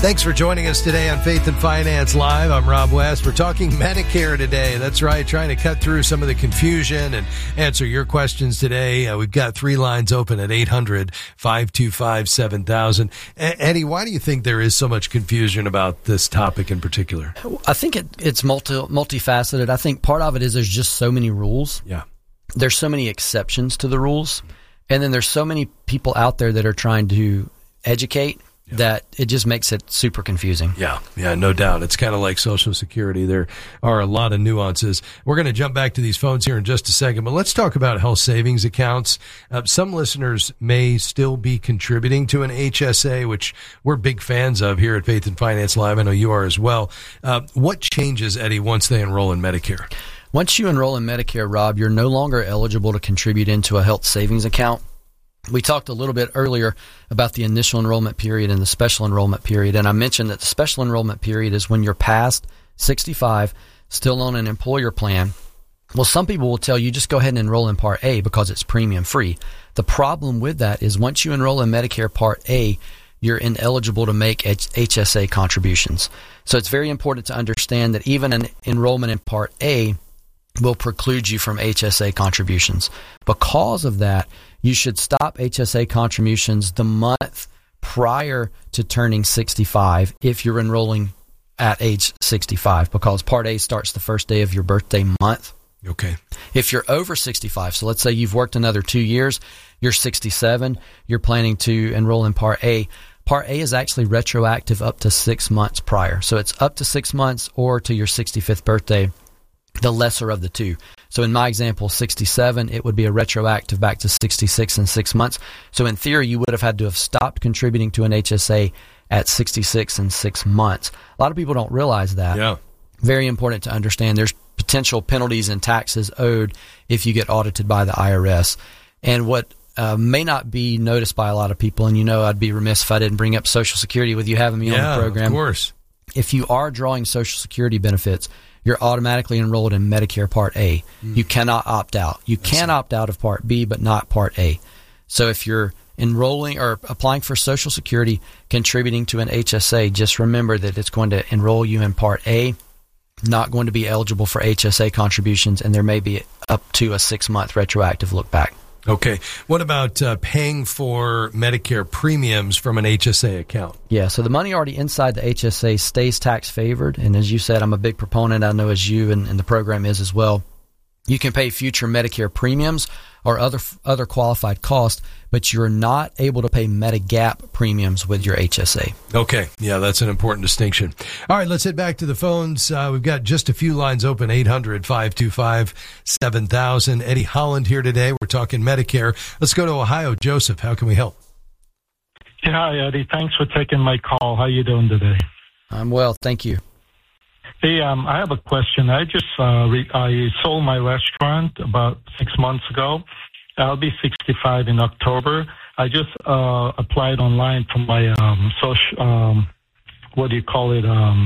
Thanks for joining us today on Faith and Finance Live. I'm Rob West. We're talking Medicare today. That's right, trying to cut through some of the confusion and answer your questions today. We've got 3 lines open at 800-525-7000. Eddie, why do you think there is so much confusion about this topic in particular? I think it's multifaceted. I think part of it is there's just so many rules. Yeah. There's so many exceptions to the rules. And then there's so many people out there that are trying to educate that it just makes it super confusing. Yeah, no doubt. It's kind of like Social Security. There are a lot of nuances. We're going to jump back to these phones here in just a second, but let's talk about health savings accounts. Some listeners may still be contributing to an HSA, which we're big fans of here at Faith and Finance Live. I know you are as well. What changes, Eddie, once they enroll in Medicare? Once you enroll in Medicare, Rob, you're no longer eligible to contribute into a health savings account. We talked a little bit earlier about the initial enrollment period and the special enrollment period, and I mentioned that the special enrollment period is when you're past 65, still on an employer plan. Well, some people will tell you just go ahead and enroll in Part A because it's premium free. The problem with that is once you enroll in Medicare Part A, you're ineligible to make HSA contributions. So it's very important to understand that even an enrollment in Part A will preclude you from HSA contributions. Because of that, you should stop HSA contributions the month prior to turning 65 if you're enrolling at age 65, because Part A starts the first day of your birthday month. Okay. If you're over 65, so let's say you've worked another 2 years, you're 67, you're planning to enroll in Part A. Part A is actually retroactive up to 6 months prior. So it's up to 6 months or to your 65th birthday, the lesser of the two. So in my example, 67, it would be a retroactive back to 66 in 6 months. So in theory, you would have had to have stopped contributing to an HSA at 66 and 6 months. A lot of people don't realize that. Yeah. Very important to understand. There's potential penalties and taxes owed if you get audited by the IRS. And what may not be noticed by a lot of people, and I'd be remiss if I didn't bring up Social Security with you having me on the program. Of course. If you are drawing Social Security benefits, you're automatically enrolled in Medicare Part A. You cannot opt out. You can opt out of Part B, but not Part A. So if you're enrolling or applying for Social Security, contributing to an HSA, just remember that it's going to enroll you in Part A, not going to be eligible for HSA contributions, and there may be up to a 6-month retroactive look back. Okay. What about paying for Medicare premiums from an HSA account? Yeah, so the money already inside the HSA stays tax favored. And as you said, I'm a big proponent, I know as you and the program is as well. You can pay future Medicare premiums or other qualified costs, but you're not able to pay Medigap premiums with your HSA. Okay. Yeah, that's an important distinction. All right, let's head back to the phones. We've got just a few lines open, 800-525-7000. Eddie Holland here today. We're talking Medicare. Let's go to Ohio. Joseph, how can we help? Yeah, hi, Eddie. Thanks for taking my call. How you doing today? I'm well, thank you. Hey, I have a question. I just I sold my restaurant about 6 months ago. I'll be 65 in October. I just applied online for my social, what do you call it? My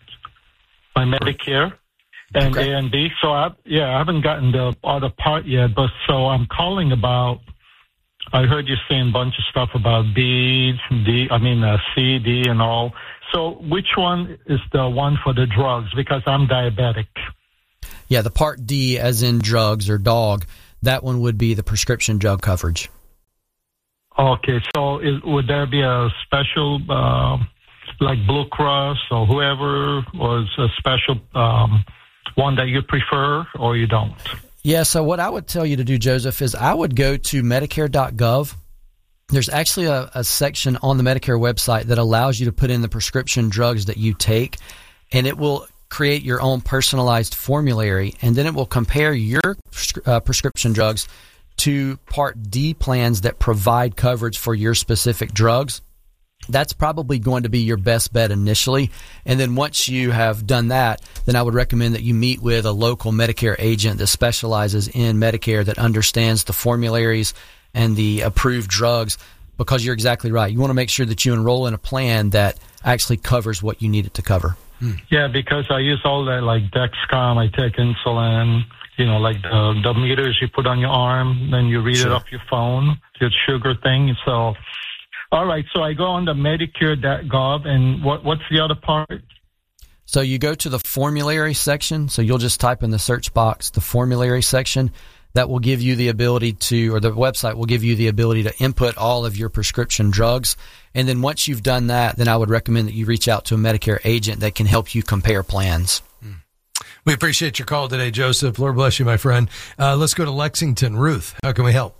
Medicare and Okay. A&B. So I haven't gotten the other part yet. But so I'm calling about. I heard you saying a bunch of stuff about C, D, and all. So which one is the one for the drugs? Because I'm diabetic. Yeah, the Part D, as in drugs or dog, that one would be the prescription drug coverage. Okay, so would there be a special, like Blue Cross or whoever, or is a special one that you prefer or you don't? Yeah, so what I would tell you to do, Joseph, is I would go to Medicare.gov. There's actually a section on the Medicare website that allows you to put in the prescription drugs that you take, and it will create your own personalized formulary, and then it will compare your prescription drugs to Part D plans that provide coverage for your specific drugs. That's probably going to be your best bet initially. And then once you have done that, then I would recommend that you meet with a local Medicare agent that specializes in Medicare, that understands the formularies and the approved drugs, because you're exactly right. You want to make sure that you enroll in a plan that actually covers what you need it to cover. Yeah, because I use all that, like Dexcom, I take insulin, like the meters you put on your arm, then you read it off your phone, your sugar thing. So All right, so I go on the Medicare.gov, and what's the other part? So you go to the formulary section. So you'll just type in the search box, the formulary section. That will give you the ability to, or the website will give you the ability to input all of your prescription drugs. And then once you've done that, then I would recommend that you reach out to a Medicare agent that can help you compare plans. We appreciate your call today, Joseph. Lord bless you, my friend. Let's go to Lexington. Ruth, how can we help?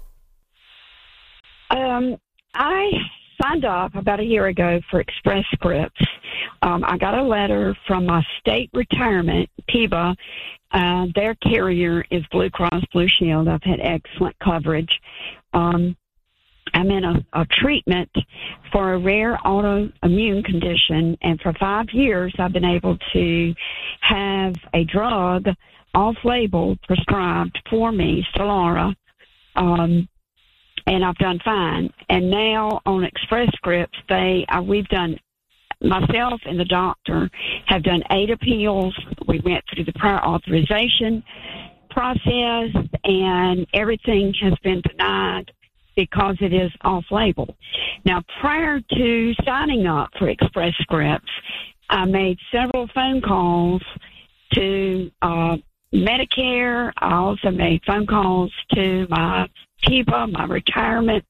I signed up about a year ago for Express Scripts. I got a letter from my state retirement, PIBA. Their carrier is Blue Cross Blue Shield. I've had excellent coverage. I'm in a treatment for a rare autoimmune condition, and for 5 years I've been able to have a drug off-label prescribed for me, Stelara, and I've done fine. And now on Express Scripts, we've done, myself and the doctor have done 8 appeals. We went through the prior authorization process, and everything has been denied because it is off-label. Now, prior to signing up for Express Scripts, I made several phone calls to Medicare. I also made phone calls to my PIBA, my retirement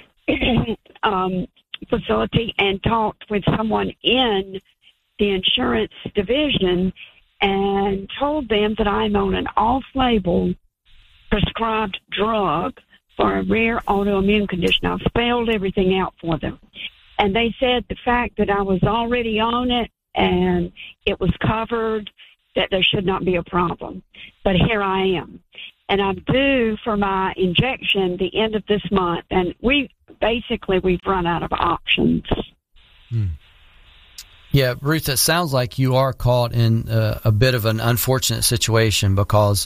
facility, and talked with someone in the insurance division and told them that I'm on an off-label prescribed drug for a rare autoimmune condition. I spelled everything out for them. And they said the fact that I was already on it and it was covered, that there should not be a problem. But here I am. And I'm due for my injection the end of this month. And we've run out of options. Yeah, Ruth, it sounds like you are caught in a bit of an unfortunate situation because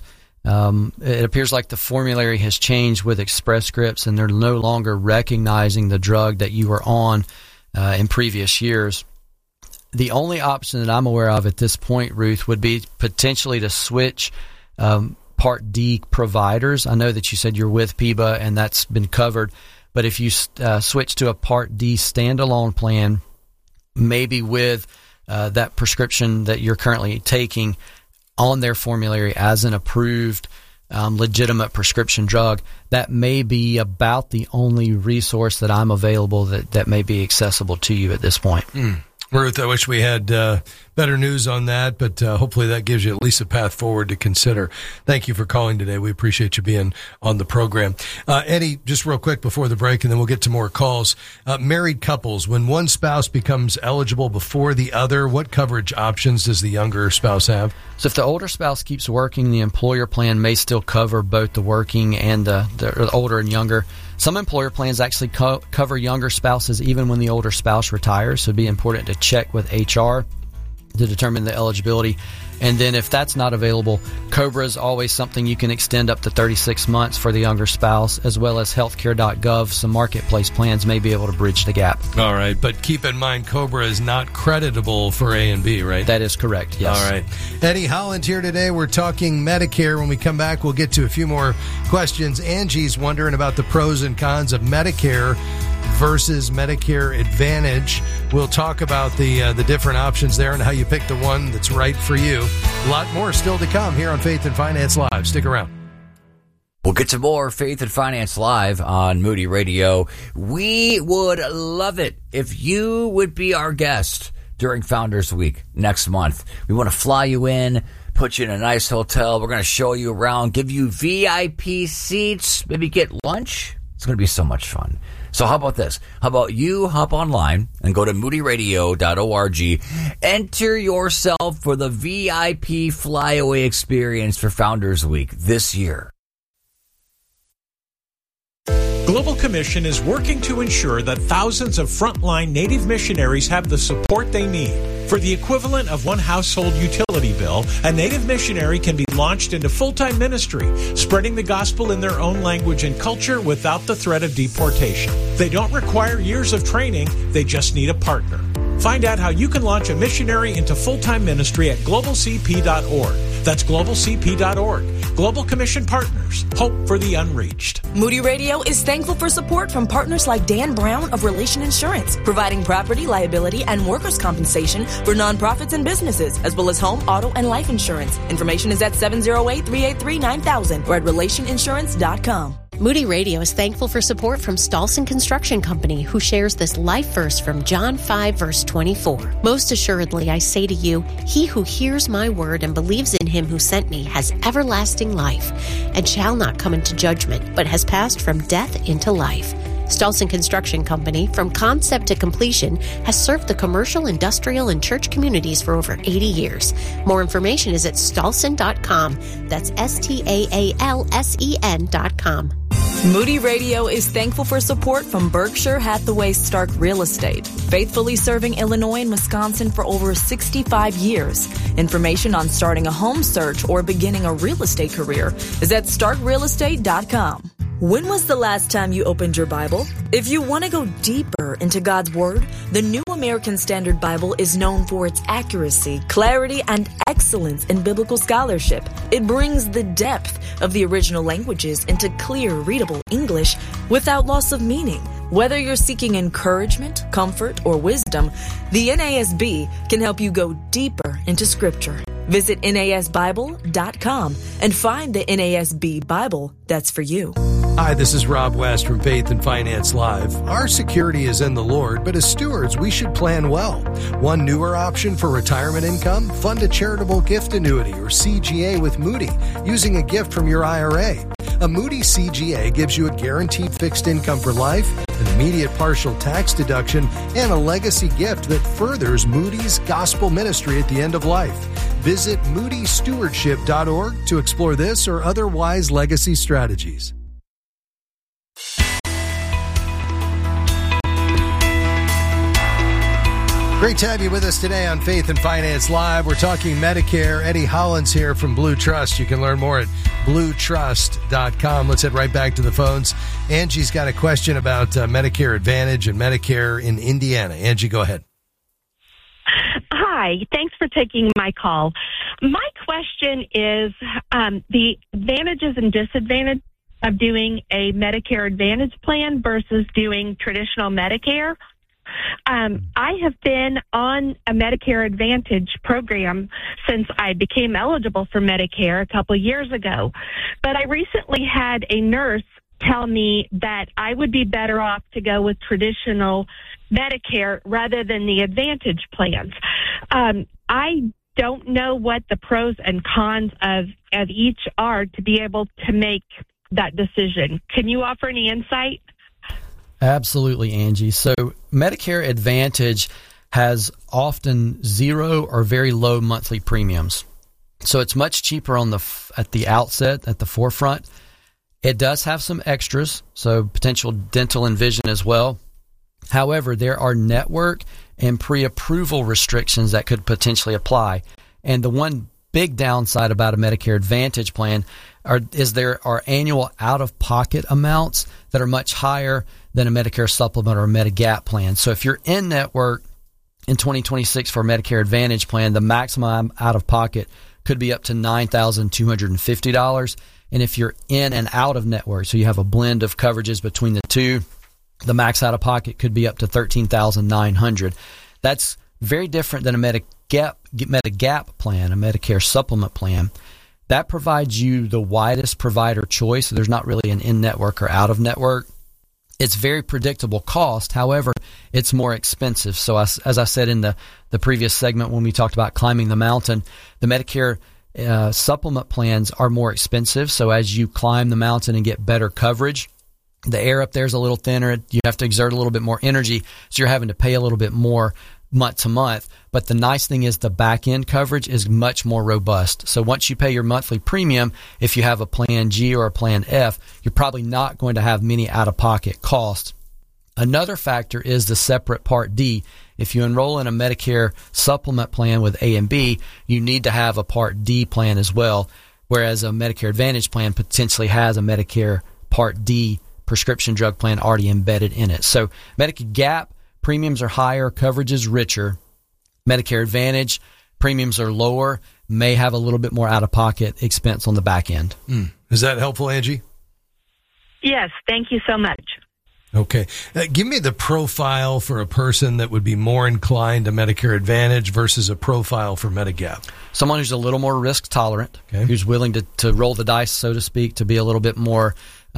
it appears like the formulary has changed with Express Scripts, and they're no longer recognizing the drug that you were on in previous years. The only option that I'm aware of at this point, Ruth, would be potentially to switch Part D providers. I know that you said you're with PIBA and that's been covered, but if you switch to a Part D standalone plan, maybe with that prescription that you're currently taking on their formulary as an approved legitimate prescription drug, that may be about the only resource that I'm available that may be accessible to you at this point. Ruth, I wish we had better news on that, but hopefully that gives you at least a path forward to consider. Thank you for calling today. We appreciate you being on the program. Eddie, just real quick before the break, and then we'll get to more calls. Married couples, when one spouse becomes eligible before the other, what coverage options does the younger spouse have? So if the older spouse keeps working, the employer plan may still cover both the working and the older and younger. Some employer plans actually cover younger spouses even when the older spouse retires, so it'd be important to check with HR to determine the eligibility. And then if that's not available, COBRA is always something you can extend up to 36 months for the younger spouse, as well as healthcare.gov. Some marketplace plans may be able to bridge the gap. All right, but keep in mind COBRA is not creditable for A and B, right? That is correct, yes. All right. Eddie Holland here today. We're talking Medicare. When we come back, we'll get to a few more questions. Angie's wondering about the pros and cons of Medicare versus Medicare Advantage. We'll talk about the different options there and how you pick the one that's right for you. A lot more still to come here on Faith and Finance Live. Stick around. We'll get to more Faith and Finance Live on Moody Radio. We would love it if you would be our guest during Founders Week next month. We want to fly you in, put you in a nice hotel. We're going to show you around, give you VIP seats, maybe get lunch. It's going to be so much fun. So how about this? How about you hop online and go to moodyradio.org, enter yourself for the VIP flyaway experience for Founders Week this year. Global Commission is working to ensure that thousands of frontline Native missionaries have the support they need. For the equivalent of one household utility bill, a Native missionary can be launched into full-time ministry, spreading the gospel in their own language and culture without the threat of deportation. They don't require years of training, they just need a partner. Find out how you can launch a missionary into full-time ministry at globalcp.org. That's globalcp.org. Global Commission Partners, hope for the unreached. Moody Radio is thankful for support from partners like Dan Brown of Relation Insurance, providing property, liability, and workers' compensation for nonprofits and businesses, as well as home, auto, and life insurance. Information is at 708-383-9000 or at relationinsurance.com. Moody Radio is thankful for support from Stolson Construction Company, who shares this life verse from John 5, verse 24. Most assuredly, I say to you, he who hears my word and believes in him who sent me has everlasting life, and shall not come into judgment, but has passed from death into life. Stolson Construction Company, from concept to completion, has served the commercial, industrial, and church communities for over 80 years. More information is at stolson.com. That's STAALSEN.com. Moody Radio is thankful for support from Berkshire Hathaway Stark Real Estate, faithfully serving Illinois and Wisconsin for over 65 years. Information on starting a home search or beginning a real estate career is at starkrealestate.com. When was the last time you opened your Bible? If you want to go deeper into God's Word, the New American Standard Bible is known for its accuracy, clarity, and excellence in biblical scholarship. It brings the depth of the original languages into clear, readable English without loss of meaning. Whether you're seeking encouragement, comfort, or wisdom, the NASB can help you go deeper into Scripture. Visit NASBible.com and find the NASB Bible that's for you. Hi, this is Rob West from Faith and Finance Live. Our security is in the Lord, but as stewards, we should plan well. One newer option for retirement income? Fund a charitable gift annuity or CGA with Moody using a gift from your IRA. A Moody CGA gives you a guaranteed fixed income for life, an immediate partial tax deduction, and a legacy gift that furthers Moody's gospel ministry at the end of life. Visit moodystewardship.org to explore this or other wise legacy strategies. Great to have you with us today on Faith and Finance Live. We're talking Medicare. Eddie Hollins here from Blue Trust. You can learn more at bluetrust.com. Let's head right back to the phones. Angie's got a question about Medicare Advantage and Medicare in Indiana. Angie, go ahead. Hi, thanks for taking my call. My question is the advantages and disadvantages of doing a Medicare Advantage plan versus doing traditional Medicare. I have been on a Medicare Advantage program since I became eligible for Medicare a couple years ago, but I recently had a nurse tell me that I would be better off to go with traditional Medicare rather than the Advantage plans. I don't know what the pros and cons of each are to be able to make that decision. Can you offer any insight? Absolutely, Angie. So Medicare Advantage has often zero or very low monthly premiums. So it's much cheaper at the outset, at the forefront. It does have some extras, so potential dental and vision as well. However, there are network and pre-approval restrictions that could potentially apply. And the one big downside about a Medicare Advantage plan is there are annual out-of-pocket amounts that are much higher than a Medicare Supplement or a Medigap plan. So if you're in network in 2026 for a Medicare Advantage plan, the maximum out-of-pocket could be up to $9,250. And if you're in and out of network, so you have a blend of coverages between the two, the max out-of-pocket could be up to $13,900. That's very different than a Medigap plan, a Medicare Supplement plan. That provides you the widest provider choice. So there's not really an in-network or out-of-network. It's very predictable cost. However, it's more expensive. So as I said in the previous segment when we talked about climbing the mountain, the Medicare supplement plans are more expensive. So as you climb the mountain and get better coverage, the air up there is a little thinner. You have to exert a little bit more energy. So you're having to pay a little bit more month to month. But the nice thing is the back end coverage is much more robust. So once you pay your monthly premium, if you have a plan G or a plan F, you're probably not going to have many out-of-pocket costs. Another factor is the separate Part D. If you enroll in a Medicare supplement plan with A and B, you need to have a Part D plan as well, whereas a Medicare Advantage plan potentially has a Medicare Part D prescription drug plan already embedded in it. So Medigap premiums are higher, coverage is richer. Medicare Advantage premiums are lower, may have a little bit more out-of-pocket expense on the back end. Is that helpful, Angie? Yes, thank you so much. Okay. Give me the profile for a person that would be more inclined to Medicare Advantage versus a profile for Medigap. Someone who's a little more risk tolerant, who's willing to roll the dice, so to speak, to be a little bit more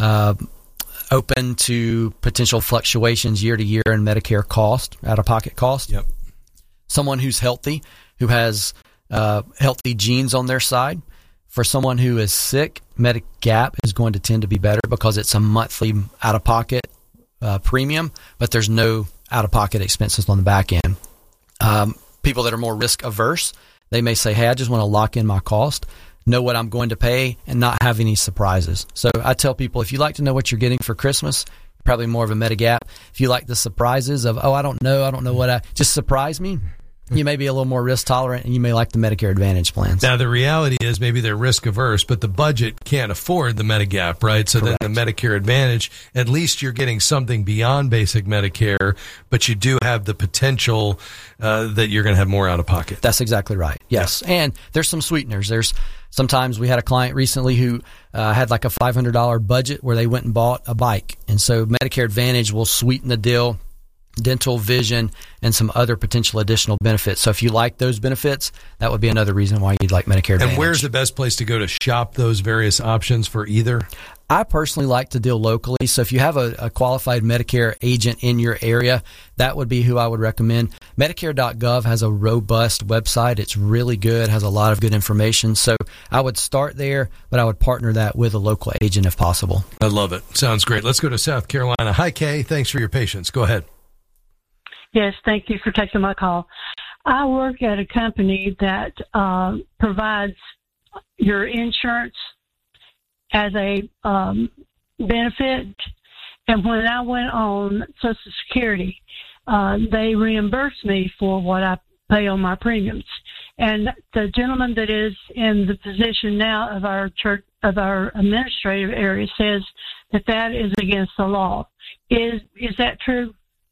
open to potential fluctuations year to year in Medicare cost, out-of-pocket cost. Yep. Someone who's healthy, who has healthy genes on their side. For someone who is sick, Medigap is going to tend to be better because it's a monthly out-of-pocket premium, but there's no out-of-pocket expenses on the back end. People that are more risk-averse, they may say, hey, I just want to lock in my cost, know what I'm going to pay, and not have any surprises. So I tell people, if you like to know what you're getting for Christmas, probably more of a Medigap. If you like the surprises of, I don't know what just surprise me, you may be a little more risk tolerant, and you may like the Medicare Advantage plans. Now, the reality is maybe they're risk averse, but the budget can't afford the Medigap, right? So Correct. then the Medicare Advantage, at least you're getting something beyond basic Medicare, but you do have the potential that you're going to have more out of pocket. That's exactly right. Yes. Yeah. And there's some sweeteners. Sometimes we had a client recently who had like a $500 budget where they went and bought a bike. And so Medicare Advantage will sweeten the deal, dental, vision, and some other potential additional benefits. So if you like those benefits, that would be another reason why you'd like Medicare Advantage. And where's the best place to go to shop those various options for either? I personally like to deal locally. So if you have a qualified Medicare agent in your area, that would be who I would recommend. Medicare.gov has a robust website. It's really good, has a lot of good information. So I would start there, but I would partner that with a local agent if possible. I love it. Sounds great. Let's go to South Carolina. Hi, Kay. Thanks for your patience. Go ahead. Yes, thank you for taking my call. I work at a company that provides your insurance as a benefit. And when I went on Social Security, they reimbursed me for what I pay on my premiums. And the gentleman that is in the position now of our church, of our administrative area, says that is against the law. Is that true?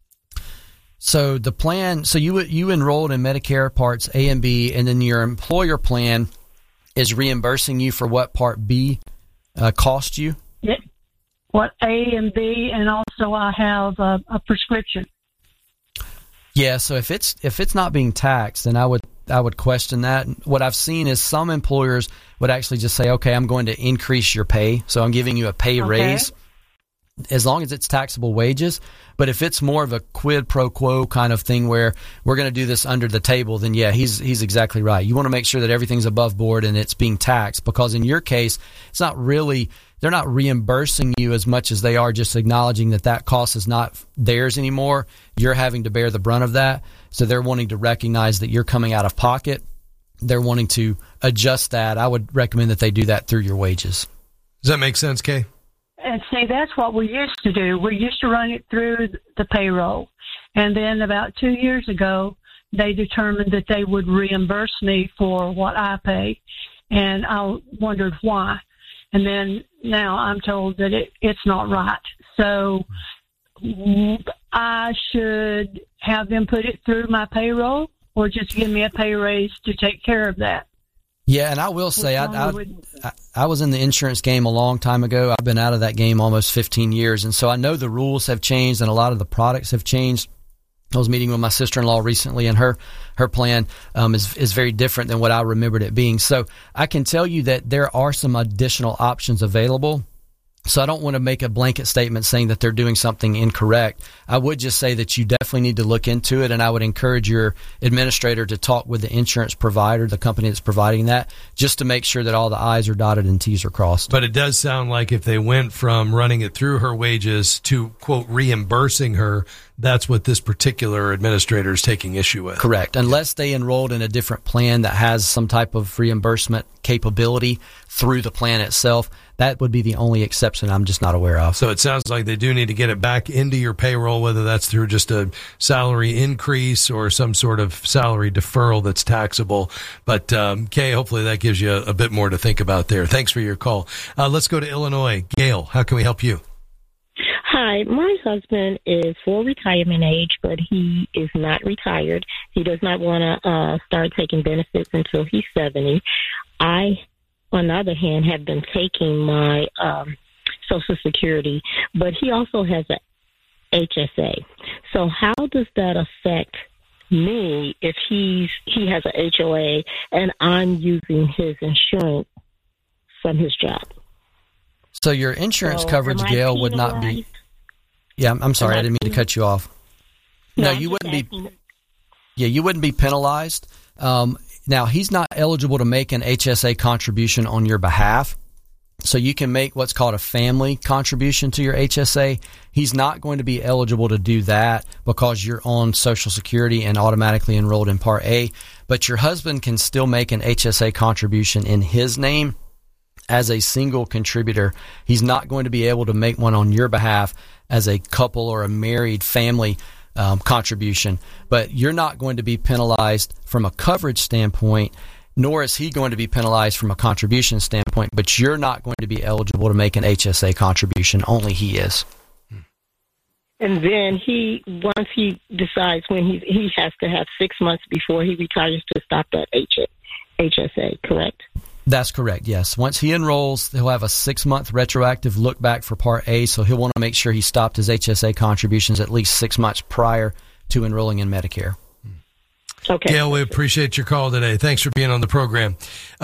So the plan, so you enrolled in Medicare Parts A and B, and then your employer plan is reimbursing you for what Part B cost you? Yeah, what A and B, and also I have a prescription. Yeah, so if it's not being taxed, then I would question that. What I've seen is some employers would actually just say, okay, I'm going to increase your pay, so I'm giving you a pay raise, as long as it's taxable wages. But if it's more of a quid pro quo kind of thing where we're going to do this under the table, then yeah, he's exactly right. You want to make sure that everything's above board and it's being taxed, because in your case, it's not really, they're not reimbursing you as much as they are just acknowledging that cost is not theirs anymore. You're having to bear the brunt of that. So they're wanting to recognize that you're coming out of pocket. They're wanting to adjust that. I would recommend that they do that through your wages. Does that make sense, Kay? And see, that's what we used to do. We used to run it through the payroll. And then about 2 years ago, they determined that they would reimburse me for what I pay. And I wondered why. And then now I'm told that it's not right. So I should have them put it through my payroll, or just give me a pay raise to take care of that. Yeah, and I will say, I was in the insurance game a long time ago. I've been out of that game almost 15 years, and so I know the rules have changed and a lot of the products have changed. I was meeting with my sister-in-law recently, and her plan is very different than what I remembered it being. So I can tell you that there are some additional options available. So I don't want to make a blanket statement saying that they're doing something incorrect. I would just say that you definitely need to look into it, and I would encourage your administrator to talk with the insurance provider, the company that's providing that, just to make sure that all the I's are dotted and T's are crossed. But it does sound like if they went from running it through her wages to, quote, reimbursing her, that's what this particular administrator is taking issue with. Correct. Unless they enrolled in a different plan that has some type of reimbursement capability through the plan itself, that would be the only exception I'm just not aware of. So it sounds like they do need to get it back into your payroll, whether that's through just a salary increase or some sort of salary deferral that's taxable. But, Kay, hopefully that gives you a bit more to think about there. Thanks for your call. Let's go to Illinois. Gail, how can we help you? Hi, Hi, my husband is full retirement age, but he is not retired. He does not want to start taking benefits until he's 70. I, on the other hand, have been taking my Social Security, but he also has a HSA. So how does that affect me if he has a HOA and I'm using his insurance from his job? So your insurance coverage, Gail, would not be. Yeah, I'm sorry, I didn't mean to cut you off. No, you wouldn't be. Yeah, you wouldn't be penalized. Now, he's not eligible to make an HSA contribution on your behalf. So you can make what's called a family contribution to your HSA. He's not going to be eligible to do that because you're on Social Security and automatically enrolled in Part A. But your husband can still make an HSA contribution in his name as a single contributor. He's not going to be able to make one on your behalf as a couple or a married family contribution. But you're not going to be penalized from a coverage standpoint, nor is he going to be penalized from a contribution standpoint, but you're not going to be eligible to make an HSA contribution. Only he is. And then once he decides when he has to have 6 months before he retires to stop that HSA, correct? That's correct, yes. Once he enrolls, he'll have a 6-month retroactive look back for Part A, so he'll want to make sure he stopped his HSA contributions at least 6 months prior to enrolling in Medicare. Okay. Gail, we appreciate your call today. Thanks for being on the program.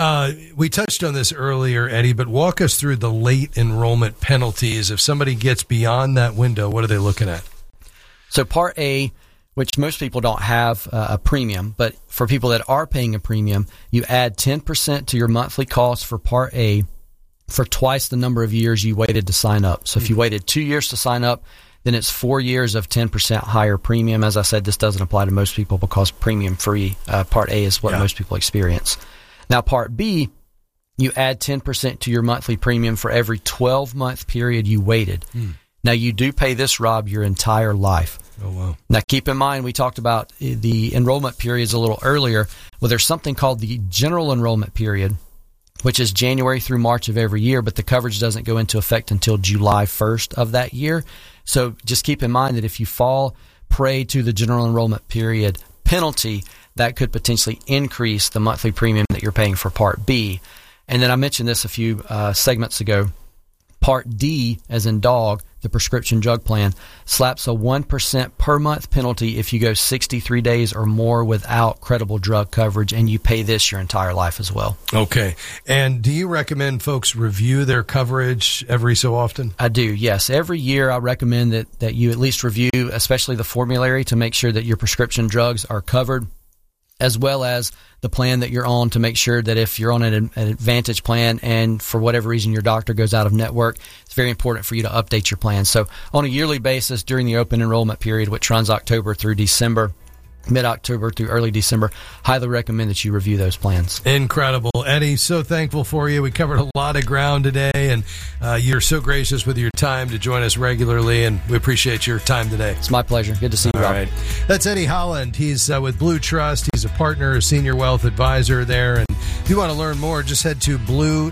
We touched on this earlier, Eddie, but walk us through the late enrollment penalties. If somebody gets beyond that window, what are they looking at? So Part A, which most people don't have a premium, but for people that are paying a premium, you add 10% to your monthly cost for Part A for twice the number of years you waited to sign up. So if you waited 2 years to sign up, then it's 4 years of 10% higher premium. As I said, this doesn't apply to most people because premium-free Part A is what most people experience. Now, Part B, you add 10% to your monthly premium for every 12-month period you waited. Now, you do pay this, Rob, your entire life. Oh, wow. Now, keep in mind, we talked about the enrollment periods a little earlier. Well, there's something called the general enrollment period, which is January through March of every year, but the coverage doesn't go into effect until July 1st of that year. So just keep in mind that if you fall prey to the general enrollment period penalty, that could potentially increase the monthly premium that you're paying for Part B. And then I mentioned this a few segments ago. Part D, as in dog, the prescription drug plan, slaps a 1% per month penalty if you go 63 days or more without credible drug coverage, and you pay this your entire life as well. Okay. And do you recommend folks review their coverage every so often? I do, yes. Every year I recommend that you at least review, especially the formulary, to make sure that your prescription drugs are covered, as well as the plan that you're on, to make sure that if you're on an Advantage plan and for whatever reason your doctor goes out of network, it's very important for you to update your plan. So on a yearly basis during the open enrollment period, which runs October through December, mid-October through early December, highly recommend that you review those plans. Incredible. Eddie, so thankful for you. We covered a lot of ground today, and you're so gracious with your time to join us regularly, and we appreciate your time today. It's my pleasure. Good to see you, Rob. All right. That's Eddie Holland. He's with Blue Trust. He's a partner, a senior wealth advisor there, and if you want to learn more, just head to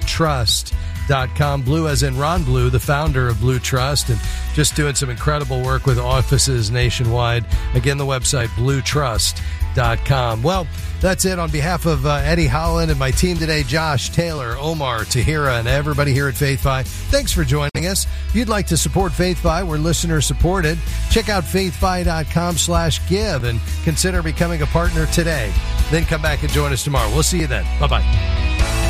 BlueTrust.com. Blue as in Ron Blue, the founder of Blue Trust, and just doing some incredible work with offices nationwide. Again, the website, BlueTrust.com. Well, that's it. On behalf of Eddie Holland and my team today, Josh, Taylor, Omar, Tahira, and everybody here at FaithFi, thanks for joining us. If you'd like to support FaithFi, we're listener supported. Check out faithfi.com/give and consider becoming a partner today. Then come back and join us tomorrow. We'll see you then. Bye-bye.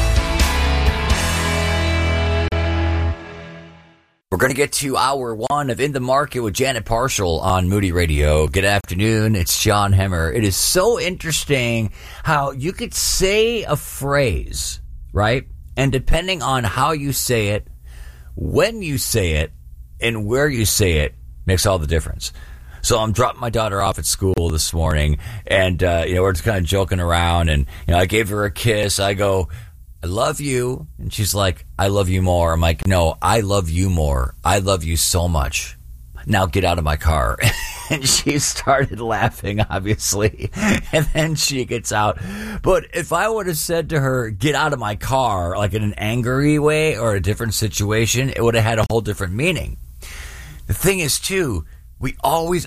We're going to get to hour one of In the Market with Janet Parshall on Moody Radio. Good afternoon. It's John Hemmer. It is so interesting how you could say a phrase, right? And depending on how you say it, when you say it, and where you say it, makes all the difference. So I'm dropping my daughter off at school this morning, and we're just kind of joking around, and I gave her a kiss. I go, I love you. And she's like, I love you more. I'm like, no, I love you more. I love you so much. Now get out of my car. And she started laughing, obviously. And then she gets out. But if I would have said to her, get out of my car, like in an angry way or a different situation, it would have had a whole different meaning. the thing is, too, we always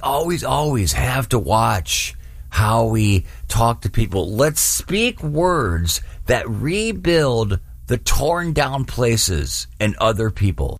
have to watch how we talk to people. Let's speak words that rebuild the torn down places and other people.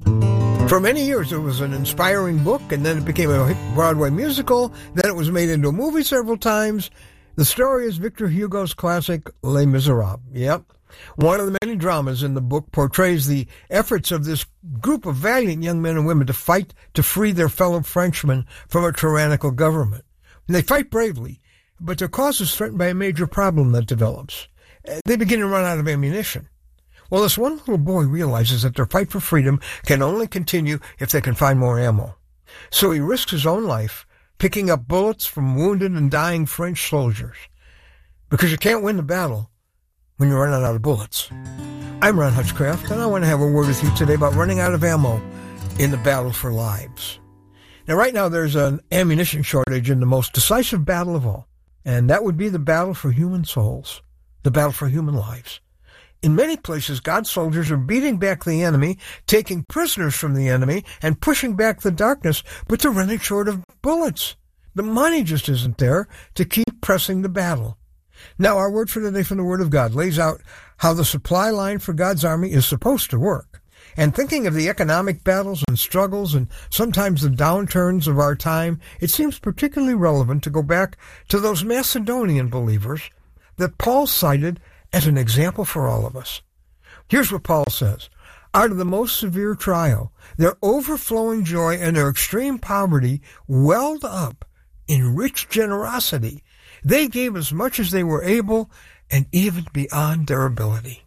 For many years, it was an inspiring book, and then it became a hit Broadway musical. Then it was made into a movie several times. The story is Victor Hugo's classic Les Miserables. Yep. One of the many dramas in the book portrays the efforts of this group of valiant young men and women to fight to free their fellow Frenchmen from a tyrannical government. And they fight bravely, but their cause is threatened by a major problem that develops. They begin to run out of ammunition. Well, this one little boy realizes that their fight for freedom can only continue if they can find more ammo. So he risks his own life, picking up bullets from wounded and dying French soldiers. Because you can't win the battle when you're running out of bullets. I'm Ron Hutchcraft, and I want to have a word with you today about running out of ammo in the battle for lives. Now, right now, there's an ammunition shortage in the most decisive battle of all, and that would be the battle for human souls, the battle for human lives. In many places, God's soldiers are beating back the enemy, taking prisoners from the enemy, and pushing back the darkness, but they're running short of bullets. The money just isn't there to keep pressing the battle. Now, our word for today from the Word of God lays out how the supply line for God's army is supposed to work. And thinking of the economic battles and struggles and sometimes the downturns of our time, it seems particularly relevant to go back to those Macedonian believers that Paul cited as an example for all of us. Here's what Paul says. Out of the most severe trial, their overflowing joy and their extreme poverty welled up in rich generosity. They gave as much as they were able and even beyond their ability.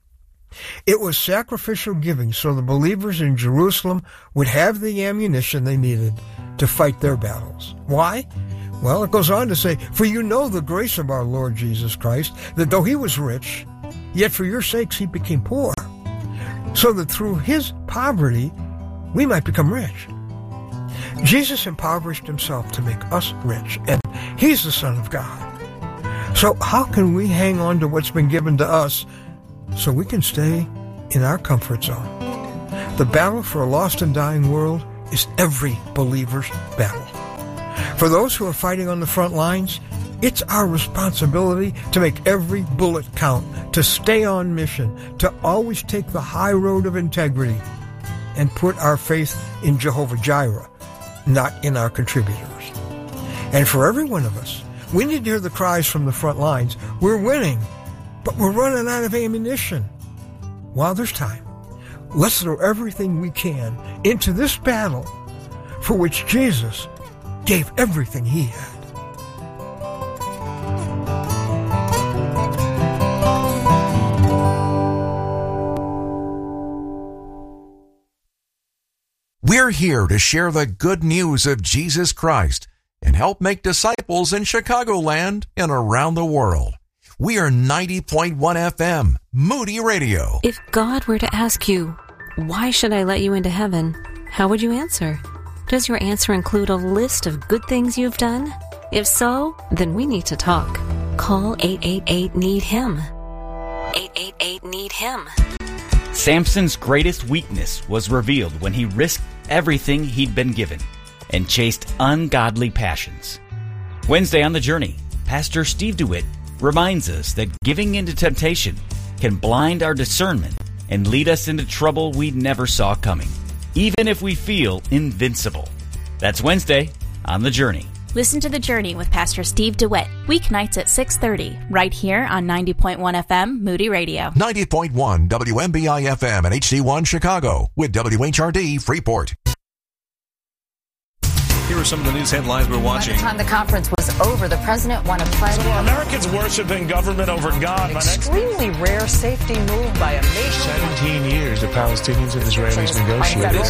It was sacrificial giving so the believers in Jerusalem would have the ammunition they needed to fight their battles. Why? Well, it goes on to say, for you know the grace of our Lord Jesus Christ, that though he was rich, yet for your sakes he became poor, so that through his poverty we might become rich. Jesus impoverished himself to make us rich, and he's the Son of God. So how can we hang on to what's been given to us so we can stay in our comfort zone? The battle for a lost and dying world is every believer's battle. For those who are fighting on the front lines, it's our responsibility to make every bullet count, to stay on mission, to always take the high road of integrity, and put our faith in Jehovah Jireh, not in our contributors. And for every one of us, we need to hear the cries from the front lines. We're winning, but we're running out of ammunition. While there's time, let's throw everything we can into this battle for which Jesus gave everything he had. We're here to share the good news of Jesus Christ and help make disciples in Chicagoland and around the world. We are 90.1 FM, Moody Radio. If God were to ask you, why should I let you into heaven? How would you answer? Does your answer include a list of good things you've done? If so, then we need to talk. Call 888-NEED-HIM. 888-NEED-HIM. Samson's greatest weakness was revealed when he risked everything he'd been given and chased ungodly passions. Wednesday on The Journey, Pastor Steve DeWitt reminds us that giving into temptation can blind our discernment and lead us into trouble we never saw coming, even if we feel invincible. That's Wednesday on The Journey. Listen to The Journey with Pastor Steve DeWitt, weeknights at 6:30, right here on 90.1 FM, Moody Radio. 90.1 WMBI FM and HD1 Chicago with WHRD Freeport. Here are some of the news headlines we're watching. By the time the conference was over, the president won a pledge. So are Americans worshiping government over God? Extremely rare safety move by a nation. 17 years the Palestinians and Israelis negotiated.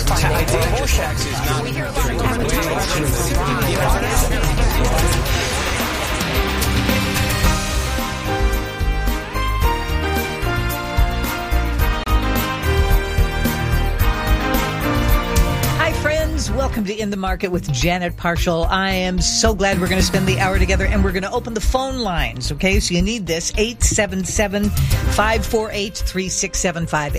Welcome to in the Market with Janet Parshall. I am so glad we're going to spend the hour together, and we're going to open the phone lines, okay? So you need this, 877-548-3675,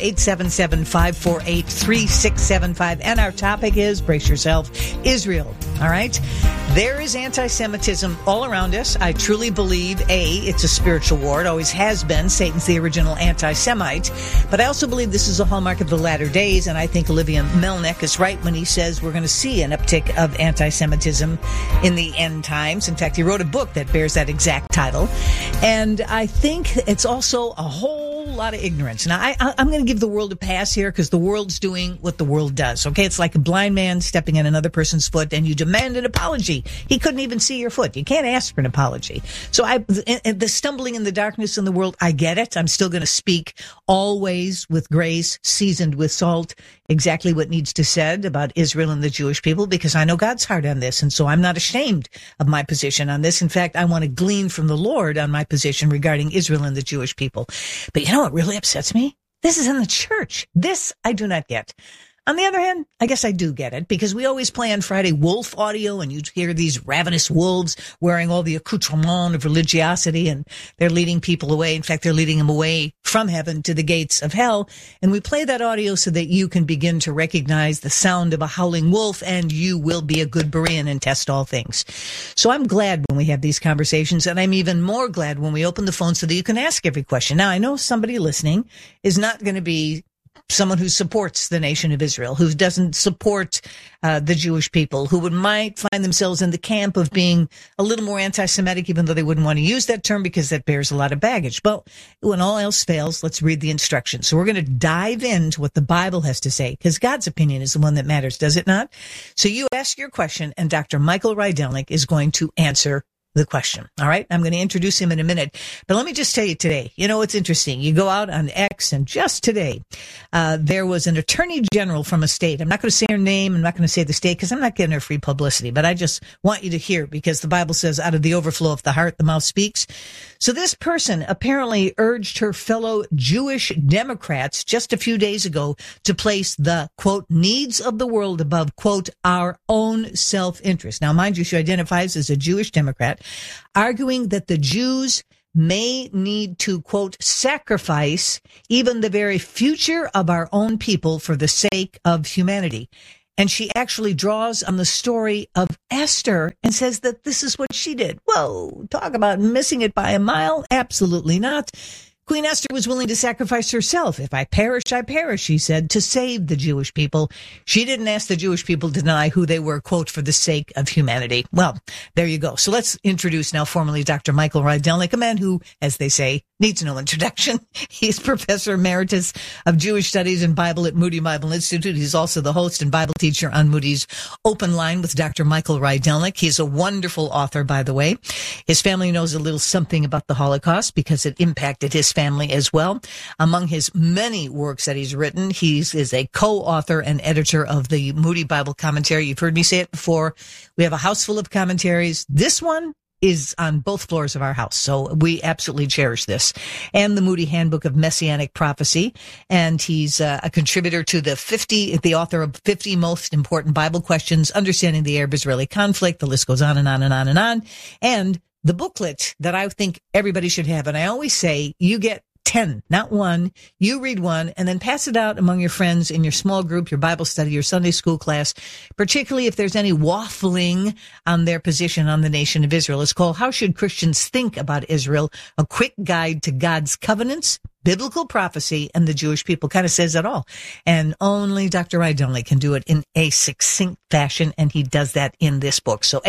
877-548-3675. And our topic is, brace yourself, Israel, all right? There is anti-Semitism all around us. I truly believe, it's a spiritual war. It always has been. Satan's the original anti-Semite. But I also believe this is a hallmark of the latter days, and I think Olivia Melnick is right when he says we're going to see an uptick of anti-Semitism in the end times. In fact, he wrote a book that bears that exact title. And I think it's also a whole lot of ignorance. Now, I'm going to give the world a pass here because the world's doing what the world does, okay? It's like a blind man stepping on another person's foot and you demand an apology. He couldn't even see your foot. You can't ask for an apology. So the stumbling in the darkness in the world, I get it. I'm still going to speak always with grace, seasoned with salt, exactly what needs to be said about Israel and the Jewish people, because I know God's heart on this, and so I'm not ashamed of my position on this. In fact, I want to glean from the Lord on my position regarding Israel and the Jewish people. But you know what really upsets me? This is in the church. This I do not get. On the other hand, I guess I do get it, because we always play on Friday wolf audio, and you hear these ravenous wolves wearing all the accoutrement of religiosity, and they're leading people away. In fact, they're leading them away from heaven to the gates of hell. And we play that audio so that you can begin to recognize the sound of a howling wolf, and you will be a good Berean and test all things. So I'm glad when we have these conversations, and I'm even more glad when we open the phone so that you can ask every question. Now, I know somebody listening is not going to be someone who supports the nation of Israel, who doesn't support the Jewish people, who might find themselves in the camp of being a little more anti-Semitic, even though they wouldn't want to use that term because that bears a lot of baggage. But when all else fails, let's read the instructions. So we're going to dive into what the Bible has to say, because God's opinion is the one that matters, does it not? So you ask your question, and Dr. Michael Rydelnik is going to answer the question. All right. I'm going to introduce him in a minute, but let me just tell you today, you know, it's interesting. You go out on X, and just today, there was an attorney general from a state. I'm not going to say her name. I'm not going to say the state because I'm not getting her free publicity, but I just want you to hear, because the Bible says out of the overflow of the heart, the mouth speaks. So this person apparently urged her fellow Jewish Democrats just a few days ago to place the, quote, needs of the world above, quote, our own self-interest. Now, mind you, she identifies as a Jewish Democrat, arguing that the Jews may need to, quote, sacrifice even the very future of our own people for the sake of humanity. And she actually draws on the story of Esther and says that this is what she did. Whoa, talk about missing it by a mile. Absolutely not. Queen Esther was willing to sacrifice herself. If I perish, I perish, she said, to save the Jewish people. She didn't ask the Jewish people to deny who they were, quote, for the sake of humanity. Well, there you go. So let's introduce now formally Dr. Michael Rydelnik, a man who, as they say, needs no introduction. He's Professor Emeritus of Jewish Studies and Bible at Moody Bible Institute. He's also the host and Bible teacher on Moody's Open Line with Dr. Michael Rydelnik. He's a wonderful author, by the way. His family knows a little something about the Holocaust because it impacted his family as well. Among his many works that he's written, he is a co-author and editor of the Moody Bible Commentary. You've heard me say it before. We have a house full of commentaries. This one is on both floors of our house, so we absolutely cherish this. And the Moody Handbook of Messianic Prophecy. And he's a contributor to the author of 50 Most Important Bible Questions, Understanding the Arab-Israeli Conflict. The list goes on and on and on and on. And the booklet that I think everybody should have, and I always say, you get 10, not one. You read one and then pass it out among your friends in your small group, your Bible study, your Sunday school class, particularly if there's any waffling on their position on the nation of Israel. It's called How Should Christians Think About Israel? A Quick Guide to God's Covenants, Biblical Prophecy, and the Jewish People. Kind of says it all. And only Dr. Rydelnik can do it in a succinct fashion, and he does that in this book. So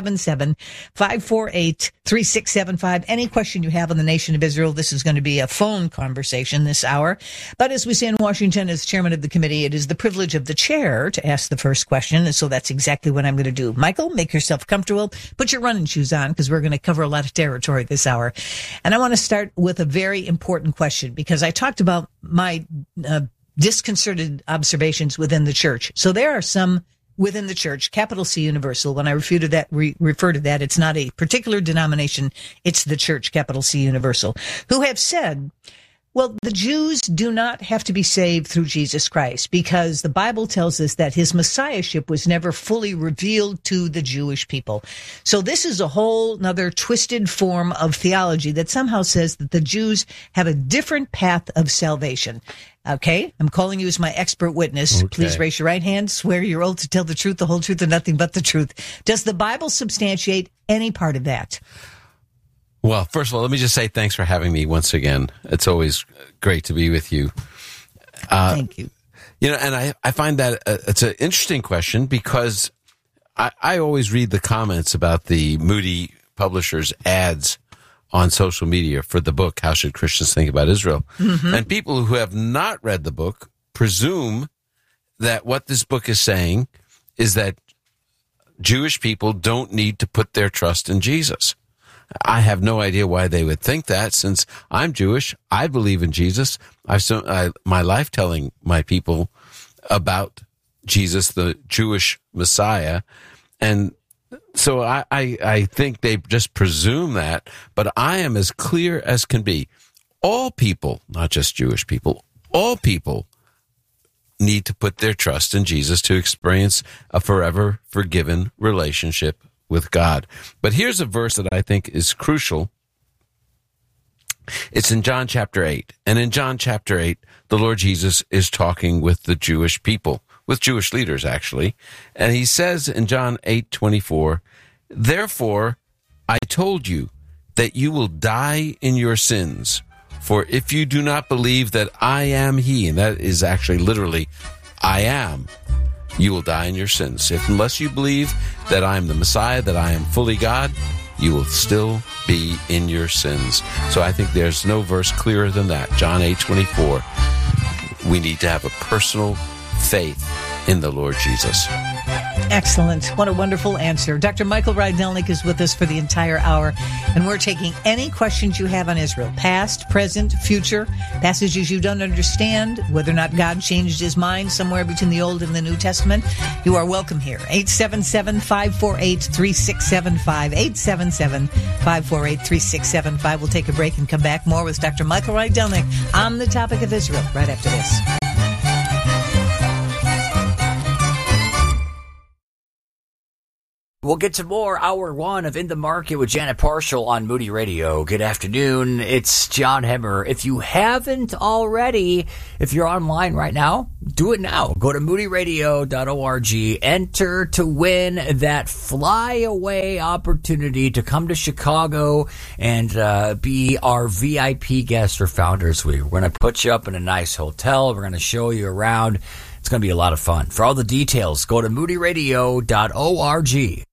877-548-3675. Any question you have on the nation of Israel, this is going to be a phone conversation this hour. But as we say in Washington, as chairman of the committee, it is the privilege of the chair to ask the first question. And so that's exactly what I'm going to do. Michael, make yourself comfortable. Put your running shoes on, because we're going to cover a lot of territory this hour. And I want to start with a very important question, because I talked about my disconcerted observations within the church. So there are some within the church, capital C Universal. When I refer to that, it's not a particular denomination. It's the church, capital C Universal, who have said Well, the Jews do not have to be saved through Jesus Christ because the Bible tells us that his messiahship was never fully revealed to the Jewish people. So this is a whole nother twisted form of theology that somehow says that the Jews have a different path of salvation. Okay, I'm calling you as my expert witness. Okay. Please raise your right hand. Swear you're oath to tell the truth, the whole truth, and nothing but the truth. Does the Bible substantiate any part of that? Well, first of all, let me just say thanks for having me once again. It's always great to be with you. Thank you. You know, and I find that it's an interesting question because I always read the comments about the Moody Publishers ads on social media for the book, How Should Christians Think About Israel? Mm-hmm. And people who have not read the book presume that what this book is saying is that Jewish people don't need to put their trust in Jesus. I have no idea why they would think that, since I'm Jewish. I believe in Jesus. I've spent my life telling my people about Jesus, the Jewish Messiah. And so I think they just presume that, but I am as clear as can be. All people, not just Jewish people, all people need to put their trust in Jesus to experience a forever forgiven relationship with God. But here's a verse that I think is crucial. It's in John chapter 8. And in John chapter 8, the Lord Jesus is talking with the Jewish people, with Jewish leaders, actually. And he says in John 8:24, "Therefore, I told you that you will die in your sins. For if you do not believe that I am he," and that is actually literally, I am, "you will die in your sins. Unless you believe that I am the Messiah, that I am fully God, you will still be in your sins." So I think there's no verse clearer than that. John 8:24. We need to have a personal faith in the Lord Jesus. Excellent. What a wonderful answer. Dr. Michael Rydelnik is with us for the entire hour, and we're taking any questions you have on Israel, past, present, future, passages you don't understand, whether or not God changed his mind somewhere between the Old and the New Testament. You are welcome here. 877-548-3675. 877-548-3675. We'll take a break and come back more with Dr. Michael Rydelnik on the topic of Israel right after this. We'll get to more Hour 1 of In the Market with Janet Parshall on Moody Radio. Good afternoon. It's John Hemmer. If you haven't already, if you're online right now, do it now. Go to moodyradio.org. Enter to win that flyaway opportunity to come to Chicago and be our VIP guest for Founders Week. We're going to put you up in a nice hotel. We're going to show you around. It's going to be a lot of fun. For all the details, go to moodyradio.org.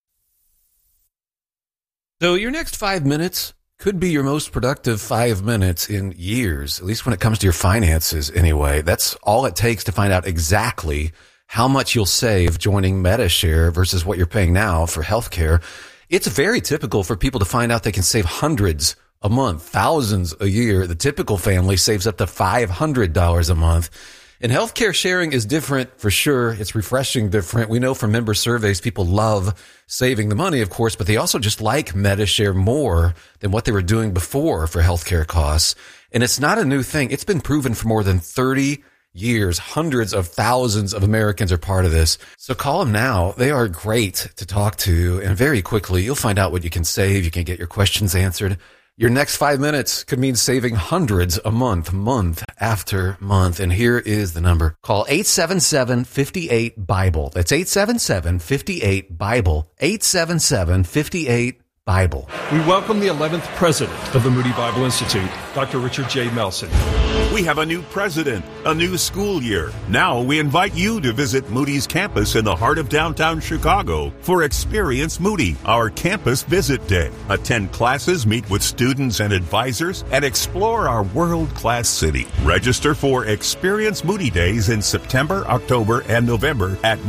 So your next 5 minutes could be your most productive 5 minutes in years, at least when it comes to your finances anyway. That's all it takes to find out exactly how much you'll save joining MediShare versus what you're paying now for healthcare. It's very typical for people to find out they can save hundreds a month, thousands a year. The typical family saves up to $500 a month. And healthcare sharing is different for sure. It's refreshing different. We know from member surveys, people love saving the money, of course, but they also just like MediShare more than what they were doing before for healthcare costs. And it's not a new thing. It's been proven for more than 30 years. Hundreds of thousands of Americans are part of this. So call them now. They are great to talk to. And very quickly, you'll find out what you can save. You can get your questions answered. Your next 5 minutes could mean saving hundreds a month, month after month. And here is the number. Call 877-58-BIBLE. That's 877-58-BIBLE. 877-58-BIBLE. We welcome the 11th president of the Moody Bible Institute, Dr. Richard J. Melson. We have a new president, a new school year. Now we invite you to visit Moody's campus in the heart of downtown Chicago for Experience Moody, our campus visit day. Attend classes, meet with students and advisors, and explore our world-class city. Register for Experience Moody Days in September, October, and November at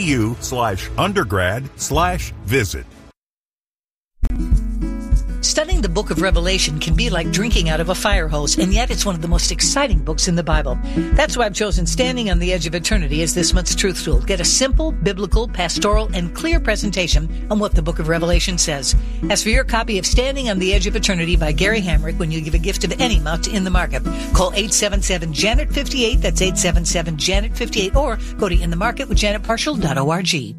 moody.edu/undergrad/visit. Studying Reading the book of Revelation can be like drinking out of a fire hose, and yet it's one of the most exciting books in the Bible. That's why I've chosen Standing on the Edge of Eternity as this month's truth tool. Get a simple, biblical, pastoral, and clear presentation on what the book of Revelation says. As for your copy of Standing on the Edge of Eternity by Gary Hamrick, when you give a gift of any amount to In the Market, call 877-JANET-58, that's 877-JANET-58, or go to inthemarketwithjanetparshall.org.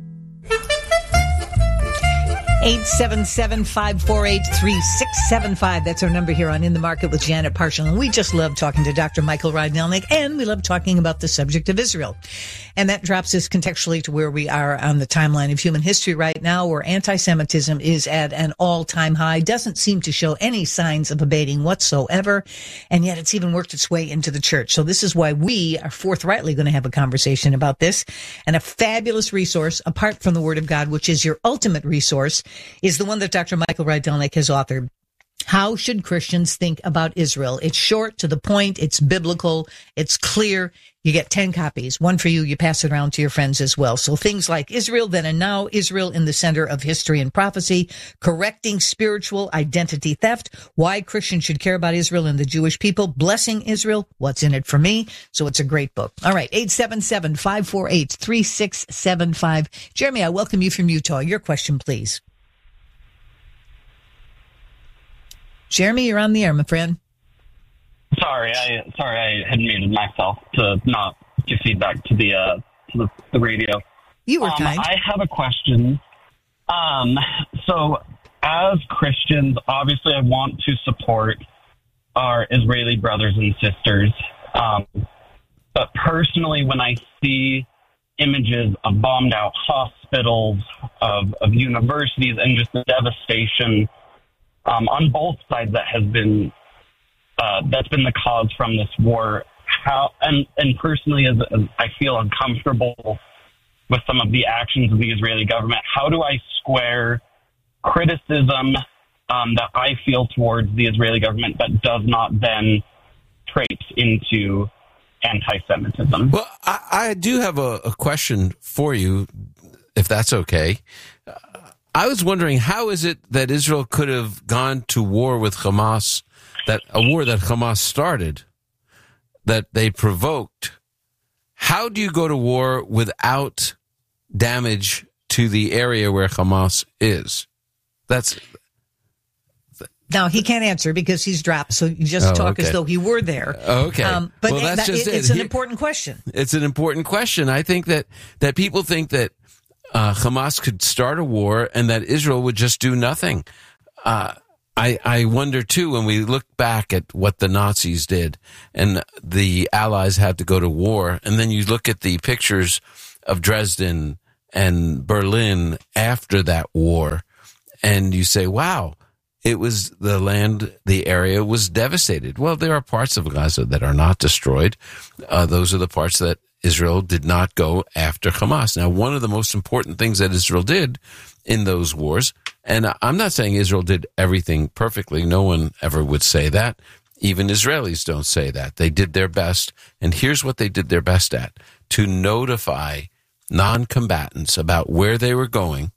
877-548-3675. That's our number here on In the Market with Janet Parshall. And we just love talking to Dr. Michael Rydelnik, and we love talking about the subject of Israel. And that drops us contextually to where we are on the timeline of human history right now, where anti-Semitism is at an all-time high, doesn't seem to show any signs of abating whatsoever, and yet it's even worked its way into the church. So this is why we are forthrightly going to have a conversation about this. And a fabulous resource, apart from the Word of God, which is your ultimate resource, is the one that Dr. Michael Rydelnik has authored. How should Christians think about Israel? It's short, to the point, it's biblical, it's clear. You get 10 copies, one for you, you pass it around to your friends as well. So things like Israel Then and Now, Israel in the Center of History and Prophecy, Correcting Spiritual Identity Theft, Why Christians Should Care About Israel and the Jewish People, Blessing Israel, What's in It for Me? So it's a great book. All right, 877-548-3675. Jeremy, I welcome you from Utah. Your question, please. Jeremy, you're on the air, my friend. Sorry, I had muted myself to not give feedback to the radio. You were kind. I have a question. So as Christians, obviously I want to support our Israeli brothers and sisters. But personally, when I see images of bombed out hospitals, of universities, and just the devastation on both sides that has been that's been the cause from this war. How and personally, as I feel uncomfortable with some of the actions of the Israeli government, how do I square criticism that I feel towards the Israeli government that does not then traipse into anti-Semitism? Well, I do have a question for you, if that's okay. I was wondering, how is it that Israel could have gone to war with Hamas, a war that Hamas started, that they provoked? How do you go to war without damage to the area where Hamas is? Now, he can't answer because he's dropped, so you just talk as though he were there. Okay. But well, that's just it's an important question. It's an important question. I think that people think that Hamas could start a war and that Israel would just do nothing. I wonder, too, when we look back at what the Nazis did and the Allies had to go to war, and then you look at the pictures of Dresden and Berlin after that war, and you say, wow, it was the area was devastated. Well, there are parts of Gaza that are not destroyed. Those are the parts that Israel did not go after Hamas. Now, one of the most important things that Israel did in those wars, and I'm not saying Israel did everything perfectly. No one ever would say that. Even Israelis don't say that. They did their best, and here's what they did their best at: to notify non-combatants about where they were going,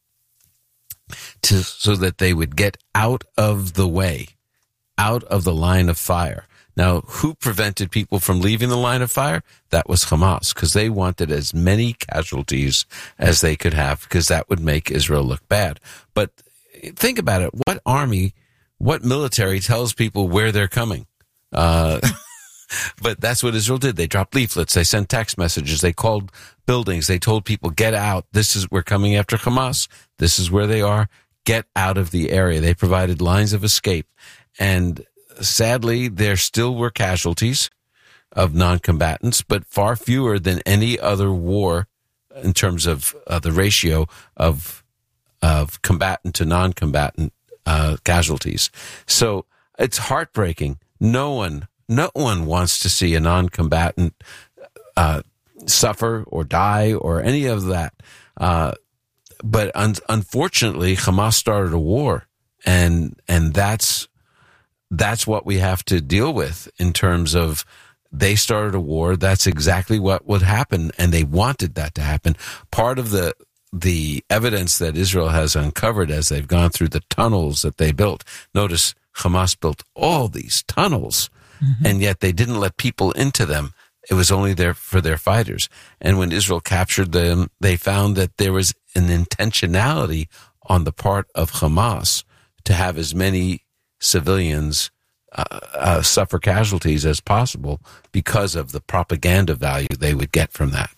so that they would get out of the way, out of the line of fire. Now, who prevented people from leaving the line of fire? That was Hamas, because they wanted as many casualties as they could have, because that would make Israel look bad. But think about it. What army, what military tells people where they're coming? But that's what Israel did. They dropped leaflets. They sent text messages. They called buildings. They told people, get out. We're coming after Hamas. This is where they are. Get out of the area. They provided lines of escape. And sadly, there still were casualties of non-combatants, but far fewer than any other war in terms of the ratio of combatant to non-combatant casualties. So it's heartbreaking. No one wants to see a non-combatant suffer or die or any of that. But unfortunately, Hamas started a war, and that's what we have to deal with in terms of they started a war. That's exactly what would happen, and they wanted that to happen. Part of the evidence that Israel has uncovered as they've gone through the tunnels that they built. Notice Hamas built all these tunnels, and yet they didn't let people into them. It was only there for their fighters. And when Israel captured them, they found that there was an intentionality on the part of Hamas to have as many civilians suffer casualties as possible because of the propaganda value they would get from that.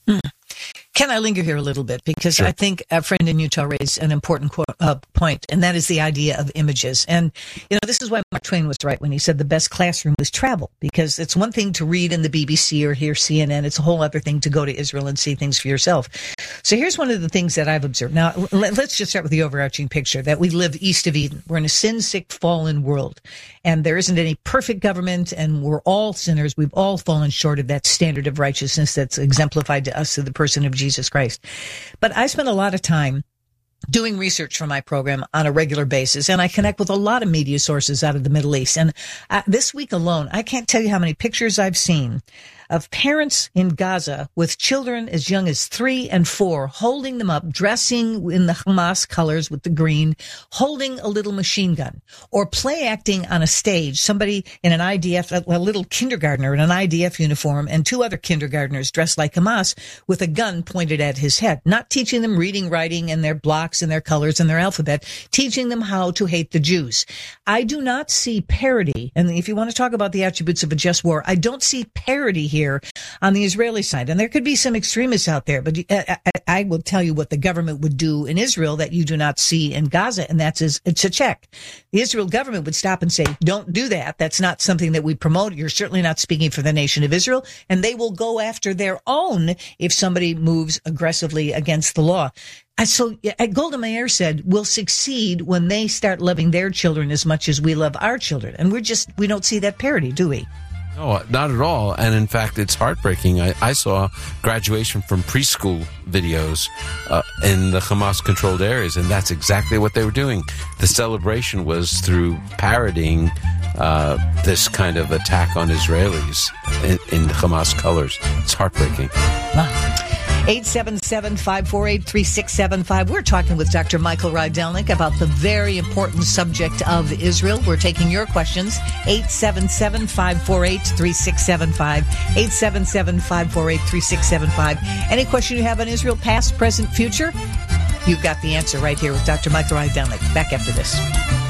Can I linger here a little bit? Because Sure. I think a friend in Utah raised an important point, and that is the idea of images. And, this is why Mark Twain was right when he said the best classroom is travel, because it's one thing to read in the BBC or hear CNN. It's a whole other thing to go to Israel and see things for yourself. So here's one of the things that I've observed. Now, let's just start with the overarching picture that we live east of Eden. We're in a sin-sick, fallen world, and there isn't any perfect government, and we're all sinners. We've all fallen short of that standard of righteousness that's exemplified to us through the person of Jesus Christ. But I spend a lot of time doing research for my program on a regular basis, and I connect with a lot of media sources out of the Middle East. And this week alone, I can't tell you how many pictures I've seen of parents in Gaza with children as young as 3 and 4, holding them up, dressing in the Hamas colors with the green, holding a little machine gun, or play acting on a stage, somebody in an IDF, a little kindergartner in an IDF uniform, and 2 other kindergartners dressed like Hamas with a gun pointed at his head, not teaching them reading, writing, and their blocks and their colors and their alphabet, teaching them how to hate the Jews. I do not see parity, and if you want to talk about the attributes of a just war, I don't see parity here on the Israeli side. And there could be some extremists out there, but I will tell you what the government would do in Israel that you do not see in Gaza, and that's it's a check. The Israel government would stop and say, don't do that. That's not something that we promote. You're certainly not speaking for the nation of Israel, and they will go after their own if somebody moves aggressively against the law. So Golda Meir said, we'll succeed when they start loving their children as much as we love our children. And we don't see that parity, do we? No, not at all. And in fact, it's heartbreaking. I saw graduation from preschool videos in the Hamas-controlled areas, and that's exactly what they were doing. The celebration was through parodying this kind of attack on Israelis in Hamas colors. It's heartbreaking. 877-548-3675. We're talking with Dr. Michael Rydelnik about the very important subject of Israel. We're taking your questions. 877-548-3675. 877-548-3675. Any question you have on Israel, past, present, future? You've got the answer right here with Dr. Michael Rydelnik. Back after this.